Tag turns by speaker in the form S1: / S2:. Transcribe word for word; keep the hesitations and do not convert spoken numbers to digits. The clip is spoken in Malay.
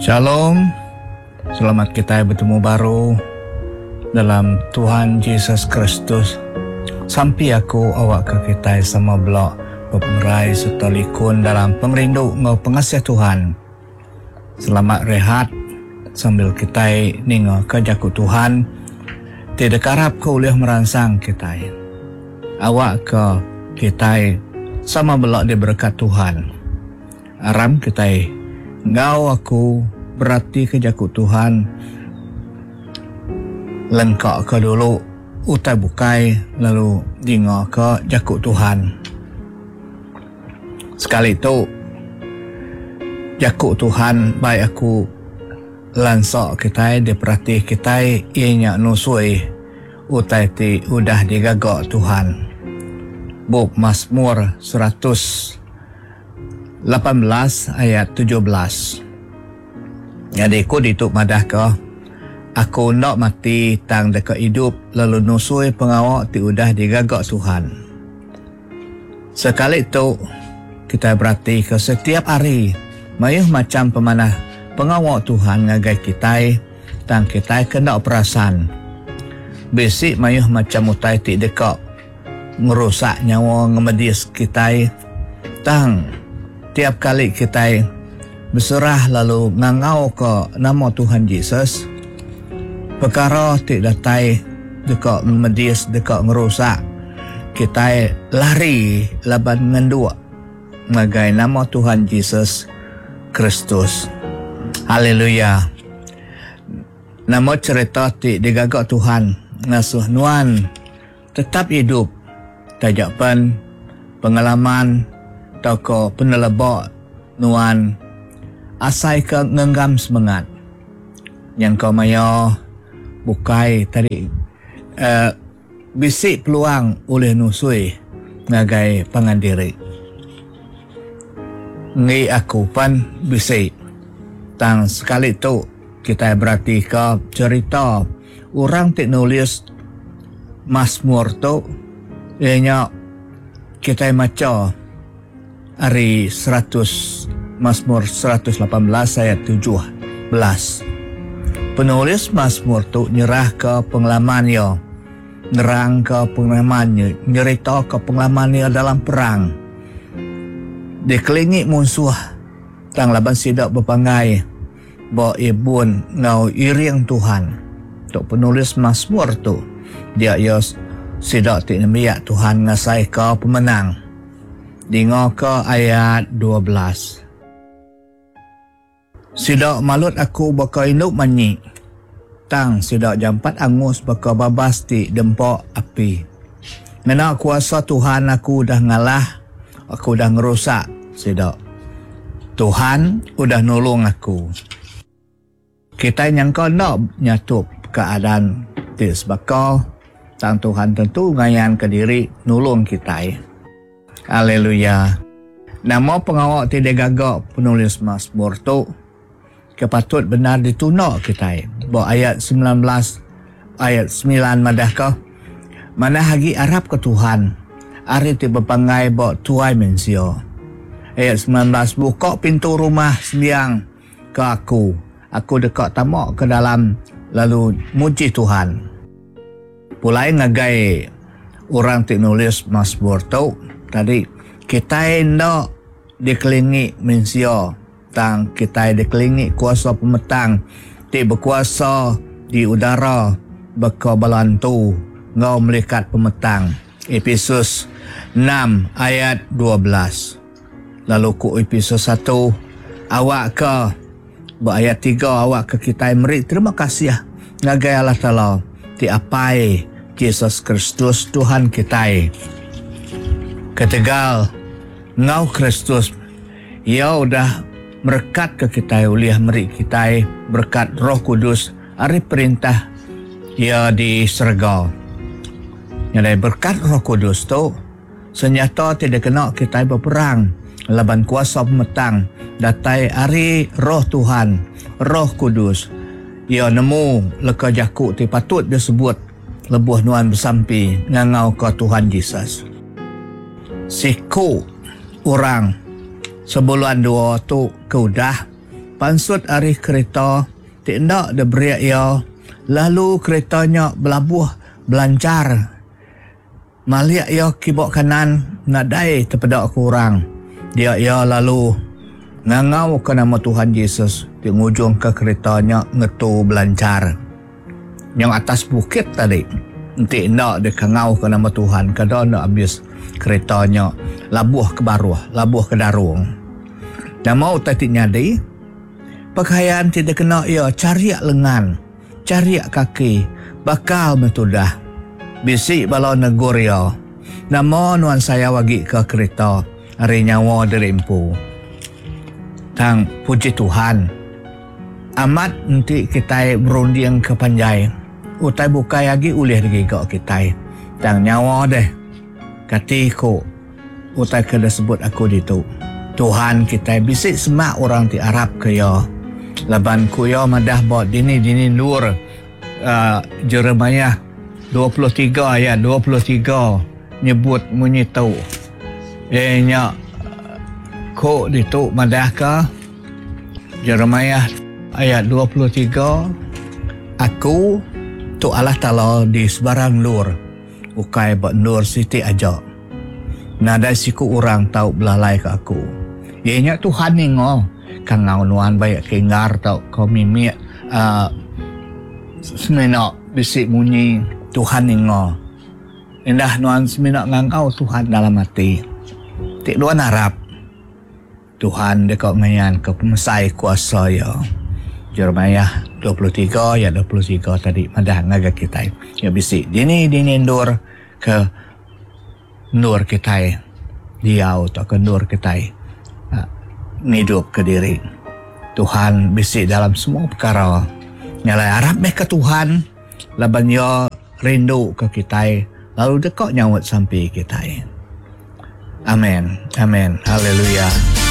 S1: Shalom, selamat kita bertemu baru dalam Tuhan Yesus Kristus. Sampai aku awak ke kita sama blok berpengerai serta likun dalam pengerindu ngau pengasih Tuhan. Selamat rehat sambil kita ningo ke jaku Tuhan. Tidak karap kau boleh merangsang kita. Awak ke kita sama blok diberkat Tuhan. Aram kita ngau aku berarti ke jaku Tuhan lengkak ke dulu utai bukai lalu dingo ke jaku Tuhan. Sekali itu jaku Tuhan baik aku lansok kita diperhati kita ianya nusui utai ti udah digagak Tuhan. Buk Mazmur seratus lapan belas ayat tujuh belas. Jadi ku dituk madah ke aku nak mati tang dekat hidup lalu nusui pengawak ti udah digagak Tuhan. Sekali itu kita berarti ke setiap hari mayuh macam pemanah pengawak Tuhan ngagai kita tang kita kena perasan. Besi mayuh macam utai ti dekat merusak nyawa ngemedis kita tang tiap kali kita berserah lalu ngangau ke nama Tuhan Yesus, perkara tidak datai dekat medis dekat merusak, kita lari laban ngendua ngagai nama Tuhan Yesus Kristus. Haleluya. Nama cerita ti digagak Tuhan ngasuh nuan tetap hidup tajapan pengalaman toko penelebok nuan asai ke ngenggam semangat yang kau mayo bukai tadi uh, bisik peluang oleh nusui ngagai pangandiri ngi aku pan bisik tang sekali tu kita berarti ke cerita orang tik nulis Mazmur tu ianya kita maca hari seratus Mazmur seratus lapan belas ayat tujuh belas. Penulis Mazmur tu nyerah ke pengalamannya, nerang ke pengalamannya, nyerita ke pengalamannya dalam perang. Dikelilingi musuh tang laban sidak berpangai bawa ibun ngau iring Tuhan. Tok penulis Mazmur tu dia yos sidak ti nemiak Tuhan ngasai ke pemenang. Dengar ke ayat dua belas. Sidak malut aku baka induk manyi. Tang sidak jampat angus baka babas ti dempok api. Ngena kuasa Tuhan aku dah ngalah. Aku dah ngerusak sidak. Tuhan udah nolong aku. Kita nyangka nak nyatup keadaan ti sebaka. Tang Tuhan tentu ngayan ke diri nolong kita. Haleluya. Nama pengawak tidak gagak penulis Mazmur tu kepatut benar ditunak kita. Bahawa ayat sembilan belas ayat sembilan madah kau mana hagi Arab ke Tuhan ari tiba pangai bawa tuai mensio. Ayat sembilan belas buka pintu rumah sendiang ke aku. Aku dekat tamak ke dalam lalu muji Tuhan. Pulai ngagai orang tik nulis Mazmur tu tadi kita hendak dikelilingi mensio tang kita dikelilingi kuasa pemetang ti berkuasa di udara beka balantu ngau melikat pemetang. Efesus enam ayat dua belas. Lalu ku Efesus satu awak ke ayat tiga awak ke kita meri terima kasih ngagai Allah Taala ti apai Yesus Kristus Tuhan kita. Ketegal ngau Kristus ia udah merekat ke kita oleh meri kita berkat Roh Kudus ari perintah ia di surga. Jadi berkat Roh Kudus tu senjata tidak kena kita berperang laban kuasa pemetang datai ari Roh Tuhan Roh Kudus ia nemu leka jaku ti patut disebut lebuh nuan bersampi ngangau ke Tuhan Yesus. Siku orang sebulan dua tu kau dah pansut arih kereta tidak de beriak ya, lalu keretanya berlabuh belancar maliak ya kibok kanan nadai terpedak kurang dia ya lalu ngangau ke nama Tuhan Yesus di ujung ke keretanya ngetu belancar yang atas bukit tadi nanti nak dia kangau ke nama Tuhan kada nak habis keretanya labuh ke baruh labuh ke darung dan mau tak nyadi pakaian tidak kena ia cariak lengan cariak kaki bakal betudah bisik balau negur ya namo nuan saya wagi ke kereta hari nyawa derempu tang puji Tuhan amat nanti kita berunding ke panjai utai bukai lagi ulih lagi ke kita tang nyawa deh katiku utai kena sebut aku ditu Tuhan kita bisik semak orang ti Arab ke ya laban ku ya madah bot dini dini nur uh, Jeremiah dua puluh tiga ayat dua puluh tiga nyebut munyi tau eh nya ko ditu madah ka Jeremiah ayat dua puluh tiga aku tu Allah Ta'ala di sebarang nur ukai bot nur siti aja nada siku orang tau belalai ke aku ianya Tuhan ni ngo kang ngau nuan baik kengar tau kau mimik uh, semenak bisik munyi Tuhan ni ngo indah nuan semenak ngangau Tuhan dalam hati tik nuan harap Tuhan dekat ngayan ke pemesai kuasa ya Jeremiah dua puluh tiga ya dua puluh tiga tadi madah ngaga kita ya bisik dini dini nur ke nur kita dia atau ke nur kita uh, hidup ke diri Tuhan bisik dalam semua perkara nyalai harap ke Tuhan laban ya rindu ke kita lalu dekat nyawat sampai kita amin amin haleluya.